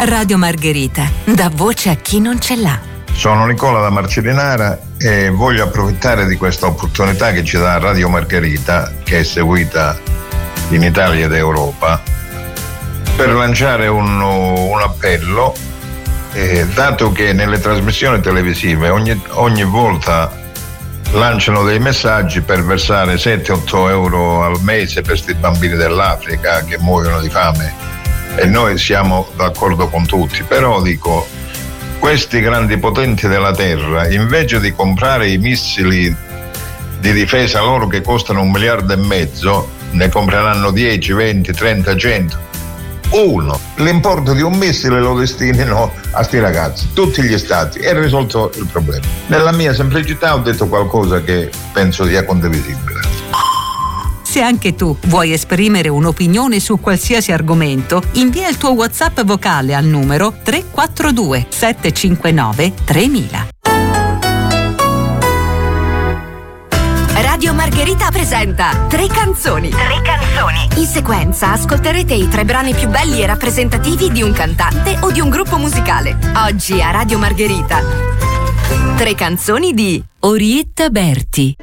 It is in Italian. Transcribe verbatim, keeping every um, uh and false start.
Radio Margherita, dà voce a chi non ce l'ha. Sono Nicola da Marcellinara e voglio approfittare di questa opportunità che ci dà Radio Margherita, che è seguita in Italia ed Europa, per lanciare un, un appello, eh, dato che nelle trasmissioni televisive ogni, ogni volta lanciano dei messaggi per versare sette otto euro al mese per questi bambini dell'Africa che muoiono di fame, e noi siamo d'accordo con tutti, però dico, questi grandi potenti della terra, invece di comprare i missili di difesa loro che costano un miliardo e mezzo, ne compreranno dieci, venti, trenta, cento. Uno, l'importo di un missile lo destinino a sti ragazzi, tutti gli stati, e risolto il problema. Nella mia semplicità ho detto qualcosa che penso sia condivisibile. Se anche tu vuoi esprimere un'opinione su qualsiasi argomento, invia il tuo WhatsApp vocale al numero tre quattro due sette cinque nove tremila. Radio Margherita presenta Tre canzoni. Tre canzoni. In sequenza ascolterete i tre brani più belli e rappresentativi di un cantante o di un gruppo musicale. Oggi a Radio Margherita, tre canzoni di Orietta Berti.